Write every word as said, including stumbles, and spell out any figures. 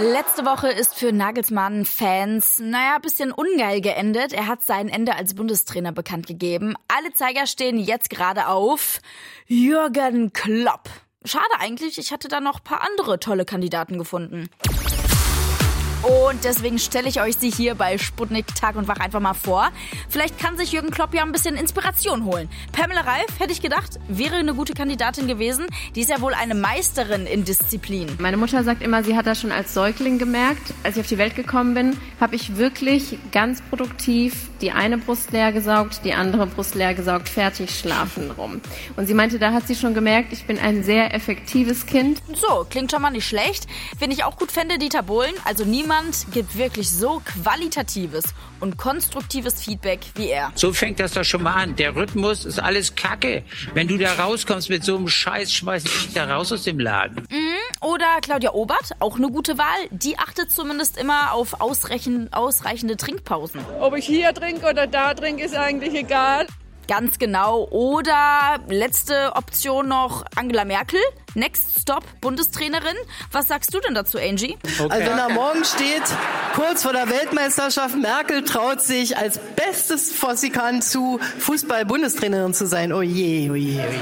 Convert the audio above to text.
Letzte Woche ist für Nagelsmann-Fans, naja, ein bisschen ungeil geendet. Er hat sein Ende als Bundestrainer bekannt gegeben. Alle Zeiger stehen jetzt gerade auf Jürgen Klopp. Schade eigentlich, ich hatte da noch ein paar andere tolle Kandidaten gefunden. Und deswegen stelle ich euch sie hier bei Sputnik Tag und Wach einfach mal vor. Vielleicht kann sich Jürgen Klopp ja ein bisschen Inspiration holen. Pamela Reif, hätte ich gedacht, wäre eine gute Kandidatin gewesen. Die ist ja wohl eine Meisterin in Disziplin. Meine Mutter sagt immer, sie hat das schon als Säugling gemerkt. Als ich auf die Welt gekommen bin, habe ich wirklich ganz produktiv die eine Brust leer gesaugt, die andere Brust leer gesaugt, fertig schlafen rum. Und sie meinte, da hat sie schon gemerkt, ich bin ein sehr effektives Kind. So, klingt schon mal nicht schlecht. Wen ich auch gut fände, Dieter Bohlen. Also niemand gibt wirklich so qualitatives und konstruktives Feedback wie er. So fängt das doch schon mal an. Der Rhythmus ist alles Kacke. Wenn du da rauskommst mit so einem Scheiß, schmeiß ich dich da raus aus dem Laden. Mhm. Oder Claudia Obert, auch eine gute Wahl. Die achtet zumindest immer auf ausreichend, ausreichende Trinkpausen. Ob ich hier trinke oder da trinke, ist eigentlich egal. Ganz genau. Oder letzte Option noch Angela Merkel. Next Stop, Bundestrainerin. Was sagst du denn dazu, Angie? Okay. Also wenn da morgen steht, kurz vor der Weltmeisterschaft, Merkel traut sich als bestes, was sie kann, zu Fußball-Bundestrainerin zu sein. Oh je, oh je, oh je.